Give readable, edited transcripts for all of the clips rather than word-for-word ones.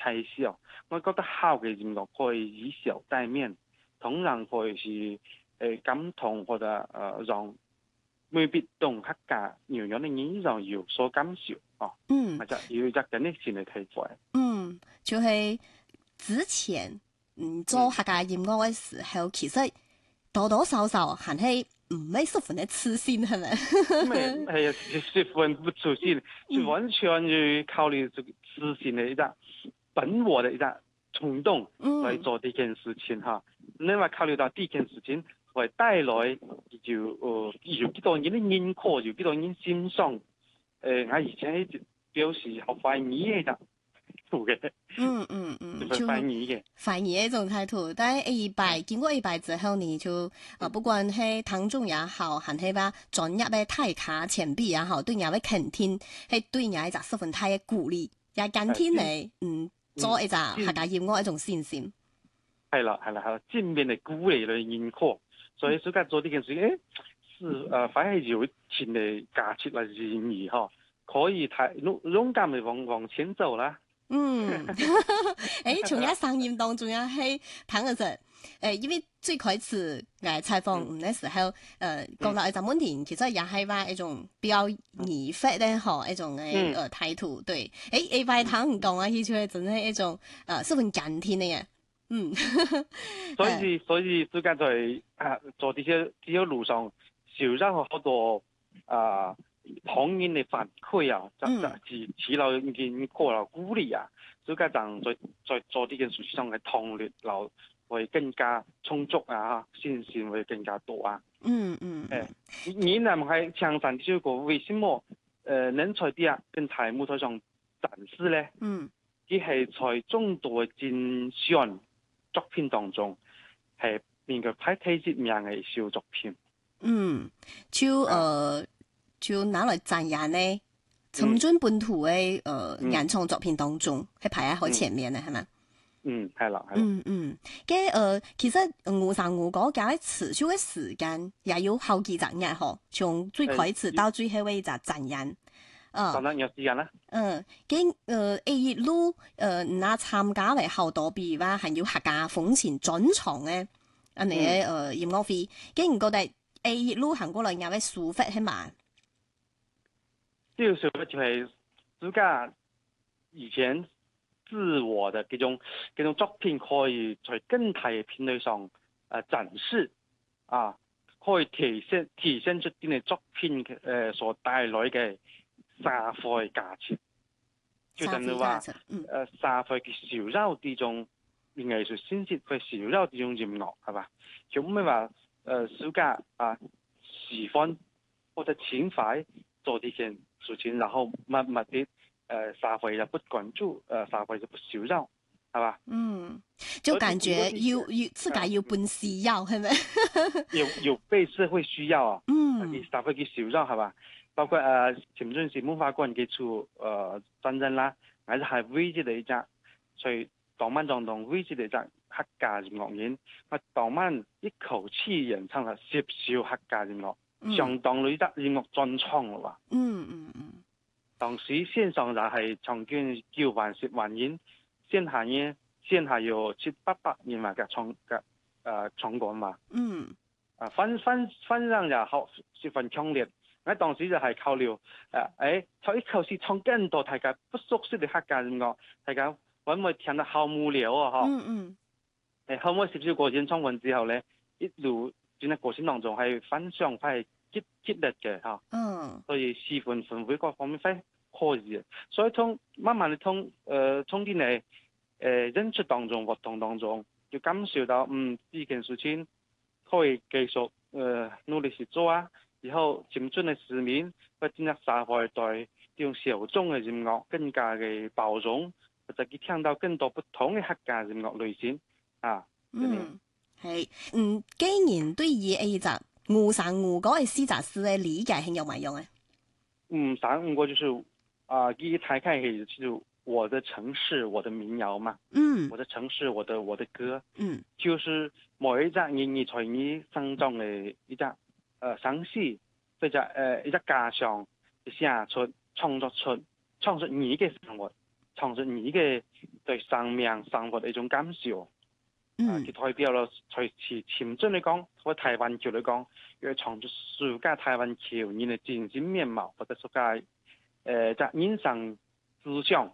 太少。我覺得好嘅音樂可以以小帶面，通常可以是感同或者讓未必懂客家nhiều樣嘅人讓有所感受哦。或者要一個呢先嚟睇法。 就係之前做客家音樂嘅時候，其實多多少少還係唔係十分的自信，係咪？ 係啊，十分不自信，就完全要考慮這個自信的一個本我的一個衝動來做呢件事情哈。另外考慮到呢件事情會帶來有幾多人的認可，有幾多人欣賞。我以前一直表示好懷疑嘅嘅，就懷疑嘅， 懷疑一種態度。但係經過一拜之後，你就不管係聽眾也好，還係話專業嘅大咖前輩也好，對人嘅肯定，係對人一個十分大嘅鼓勵，也減輕你做一個客家音樂一種信心。 係啦，正面嘅鼓勵嚟認可，所以所以做呢件事，是反而有一定嘅價值嚟意義嗬，可以太勇敢地往前走啦。 從一聲音當中係聽嗰陣，因為最開始嚟採訪嘅時候，講到一個問題，其實也係話一種比較儀式咧，一種嘅態度，對，拜聽唔講啊，佢就係真係一種十分感天嘅嘢。 所以最近在做這些路上，收到好多旁人嘅反饋啊，指導認可啦、鼓勵啊，所以家長在做呢件事上嘅動力流會更加充足啊，信心會更加多啊。你係唔係強調呢個為什麼能在啲啊跟台舞台上展示咧？佢係在眾多競選作品當中係邊個排第一名嘅小作品？ 就拿來讚揚呢，深圳本土嘅原創作品當中，係排喺好前面嘅，係咪？ 係啦。 其實5三5嗰個持續嘅時間也有好幾十年嗬，從最開始到最後嘅一個讚揚。 讚揚有時間啦。 一路那參加嚟好多，比如話係要客家風情專場嘅音樂會，竟然覺得一路行過來有啲舒服係嘛？ 呢個時候就係自家以前自我的嗰種作品可以在更大嘅頻率上展示啊，可以體現出啲嘅作品所帶來嘅社會價值。就等於話社會嘅燒肉呢種藝術形式，佢燒肉呢種音樂係嘛？就唔係話自家喜歡或者情懷做呢件事情，然後默默啲社會就不關注，社會就不燒肉，係嘛？ 就感覺要自己要本事要係咪？ 有被社會需要啊，社會嘅燒肉係嘛？包括前陣時文化館嘅出真人啦，還是係唯一的一隻，所以當晚當中唯一的一隻客家音樂人，我當晚一口氣演唱了10首客家音樂，相當於一隻音樂專場啦。當時線上就係場均9萬10萬人，線下有700-800人嘛嘅場館嘛。反應也好十分強烈。我當時就係考慮從一口氣唱更多大家不熟悉的客家音樂，大家會唔會聽得好無聊啊？可唔可以10首歌演唱完之後咧，一路喺過程當中係分享係激烈嘅嚇，所以氣氛氛圍各方面係可以，所以慢慢地從啲嚟演出當中活動當中，就感受到呢件事情可以繼續努力去做啊。以後漸進嘅市民或者社會對呢種小眾嘅音樂更加嘅包容，或者佢聽到更多不同嘅客家音樂類型啊。 既然對於呢隻5三5嗰個詩集詩嘅理解係有乜用啊 ？5三5個就是佢大概係就我的城市我的民謠嘛。我的城市我的歌。就是每一隻人在你生中嘅一隻城市或者一隻家鄉寫出創作你嘅生活， 創作你嘅對生命生活嘅一種感受。佢代表咗隨時潛進嚟講，或台灣橋嚟講，要創作暑假台灣橋人嘅真實面貌，或者暑假在人生思想，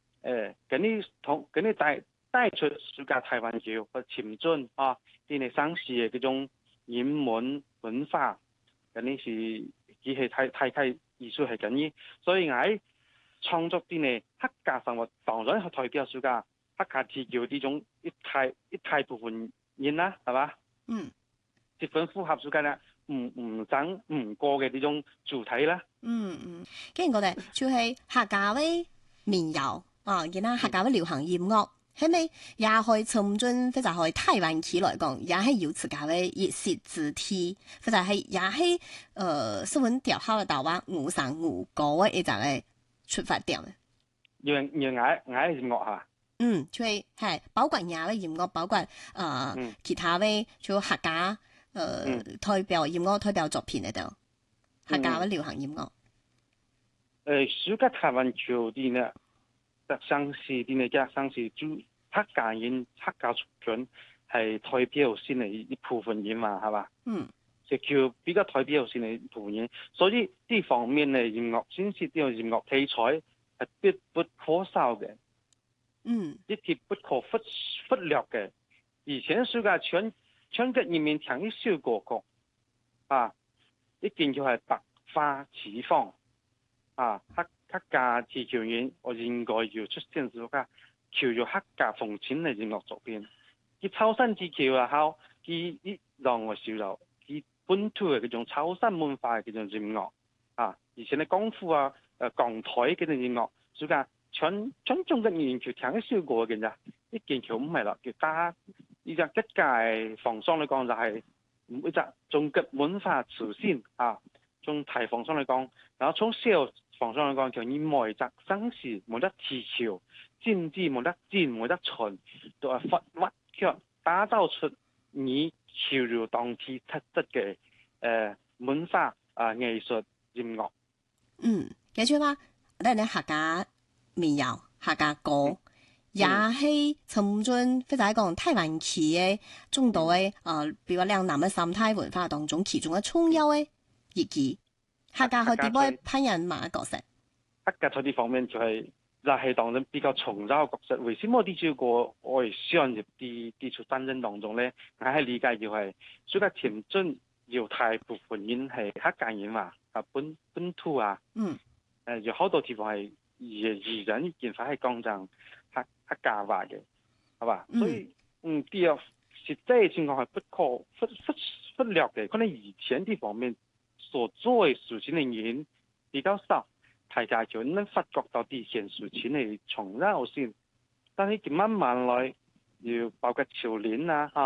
跟你帶出暑假台灣橋或潛進啊，啲你生事嘅嗰種人文化，跟你是佢係太藝術係緊要，所以我創作啲你客家生活，當然係代表暑假。客家自叫呢種一大部分人啦，係嘛？ 嗯， 十分符合暑假啦，唔爭唔過嘅呢種主題啦。 既然我哋就係客家嘅民謠啊，然後客家嘅流行音樂，係咪也可以從進或者可以台灣起來講，也係有自家嘅一席之地，或者係也係十分調好嘅台灣五常五歌嘅一種嘅出發點。 讓嗌音樂嚇。 就係包括亞嘅音樂，包括其他嘅做客家代表音樂代表作品嚟度，客家嘅流行音樂。 暑假台灣橋啲呢，特生是啲呢家生是做客家人客家族群係代表性嘅一部分人嘛，係嘛？就叫比較代表性嘅一部分人，所以呢方面嘅音樂先至呢個音樂題材係必不可少嘅。一啲不可忽略嘅。以前暑假全國人民聽一首歌曲，一件就係百花齊放，客家自強人，我應該要出現暑假，叫做客家風情嘅音樂作品。佢秋山之橋啊，好，佢讓我笑到，佢本土嘅嗰種秋山文化嘅嗰種音樂，而且咧功夫港台嗰種音樂，暑假。全中國人就聽一首歌嘅咋，一件橋唔係啦，叫打呢隻一屆放鬆嚟講就係一隻中國文化詞先從大放鬆嚟講，然後從小放鬆嚟講就以每隻生事冇得技巧，尖枝冇得尖冇得寸，都係屈卻打造出你潮流當地特質嘅文化藝術音樂。 記住嘛，我哋客家民謠、客家歌，也係從進或者講台灣期嘅眾多嘅比如兩南嘅生態文化當中，其中嘅重要嘅一支。客家可點樣扮演乜角色？ 客家在呢方面就係當然比較重要嘅角色。為什麼呢首歌我係想入啲出戰爭當中咧？我係理解就係暑假潛進有大部分人係客家人嘛，本土有好多地方係。而人呢件法係講真客家話嘅，係嘛？所以啲實際情況係不可忽略嘅。可能以前啲方面所做嘅事情嘅人比較少，大家就能發覺到啲件事情係重要性。但係佢慢慢來，要包括潮年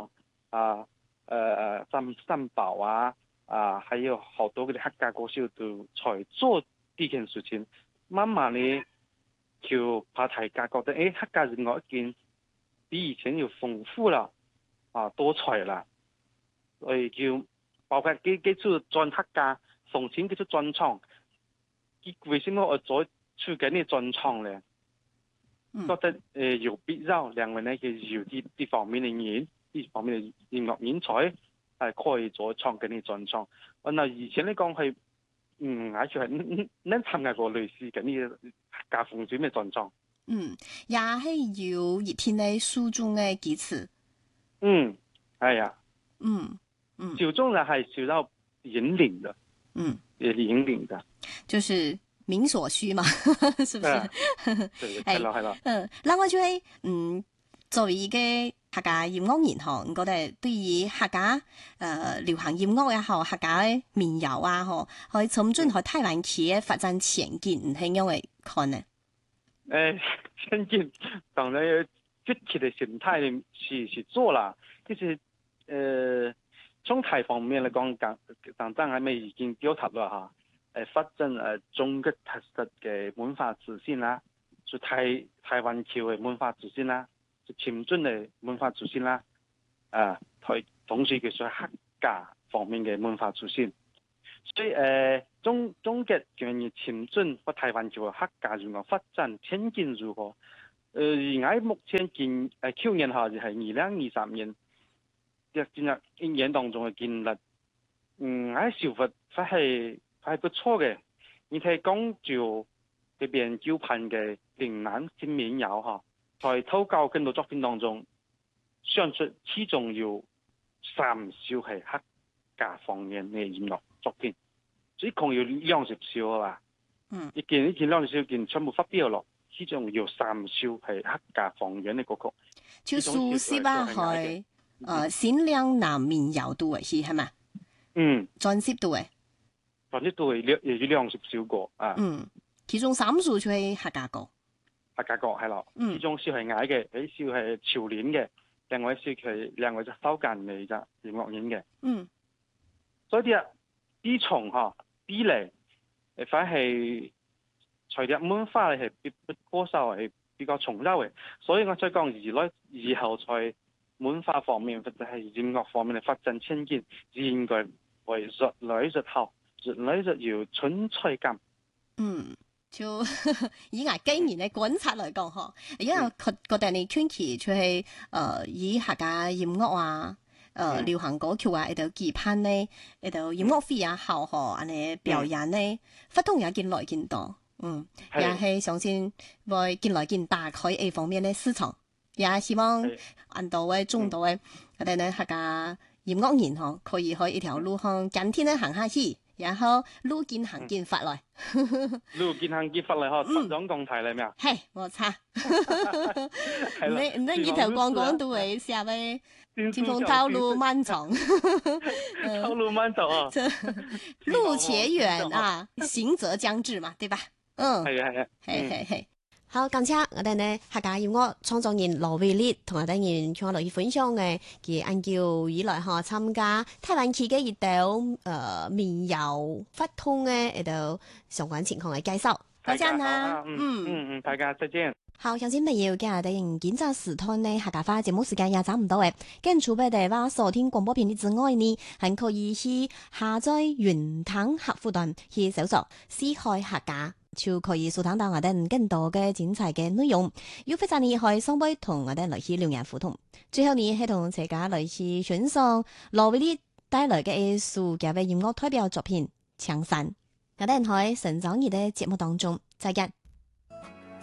三寶還有好多嗰啲客家歌手都才做呢件事情。慢慢你就怕大家覺得客家音樂已經比以前要豐富啦，多彩啦，所以就包括幾出專客家風情幾出專場，為什麼我再出緊呢專場咧？覺得有必要兩位呢嘅有啲方面嘅人，呢方面嘅音樂人才係可以再創緊呢專場。嗱以前嚟講係。我就係能參加過類似嘅呢個客家風情嘅專場。 也係有一天嘅書中嘅幾次。 係啊。小眾就係受到引領的。引領的。 就是民所需嘛，是不是？ 係咯。 另外就係作為一個客家音樂人嗬，我哋對於客家流行音樂也好，客家嘅民謠嗬，可以從進去台灣企業發展前景，唔係因為看呢？ 前景當然要積極嘅心態去做啦。其實從台方面嚟講，黨章係咪已經表達啦發展中國特色嘅文化自信啦，就台灣橋嘅文化自信啦。潛進嘅文化自信啦，同時佢所客家方面嘅文化自信，所以總結今年前進或台灣嘅客家音樂發展前景如何？而家目前去年就係2023年，一年當中嘅經歷，我想法係不錯嘅。你睇廣州嗰邊招聘嘅嶺南新民謠在投稿更多作品當中，選出其中有3首係客家方言嘅音樂作品，所以共有20首啊嘛。一件20首全部發表了，其中有3首係客家方言嘅歌曲。 就熟悉吧，係新嶺南民謠度嘅係嘛？專輯度嘅。 專輯度有20首歌啊。 其中3首就係客家歌。 客家歌係咯，其中一首係矮嘅，一首係潮連嘅，另外一首係另外一隻收緊嘅隻音樂人嘅。所以啲比重比例反係除咗文化係歌手係比較重要嘅，所以我再講以後在文化方面或者係音樂方面嘅發展前景，應該會越來越好，越來越有存在感。 就以我經驗嘅觀察嚟講，因為覺得你近期就係以客家音樂啊、流行歌曲啊，喺度舉辦呢，喺度音樂會也好安尼表演呢，活動也見來見多，也係相信會見來見打開呢方面嘅市場，也希望按到嘅中度嘅我哋呢客家音樂人可以喺一條路向緊天咧行下去。然後路見行見法來， 路見行見法來實講講題嚟咩啊？ 係冇錯，你呢頭講都會寫咩？前方道路漫長， 道路漫長啊！ 路且遠啊，行則將至嘛，對吧？係。好，感謝我哋呢客家音樂創作人羅偉烈同我哋人向落去分享嘅，佢按照以來參加台灣區嘅一道民謠發通嘅一道相關情況嘅介紹。多謝啦， 大家再見。 好，相信朋友今日哋人檢查時段呢客家話節目時間也差唔多嘅，跟住俾大家收聽廣播片之外呢，還可以去下載雲端客戶端去搜索思海客家。就可以收聽到我哋更多嘅精彩嘅內容，要非常厲害，雙倍同我哋來去留言互動。最後呢，係同大家來去欣賞羅偉烈帶來嘅藝術嘅音樂代表作品《槍山》。我哋喺成長日嘅節目當中，再見。